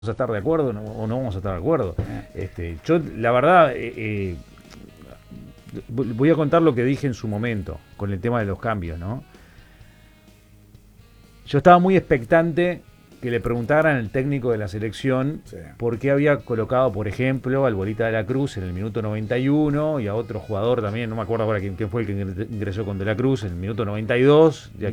a estar de acuerdo o no vamos a estar de acuerdo. Yo, la verdad, voy a contar lo que dije en su momento con el tema de los cambios, ¿no? Yo estaba muy expectante que le preguntaran al técnico de la selección por qué había colocado, por ejemplo, al Bolita de la Cruz en el minuto 91 y a otro jugador también, no me acuerdo ahora quién fue el que ingresó con De la Cruz en el minuto 92, de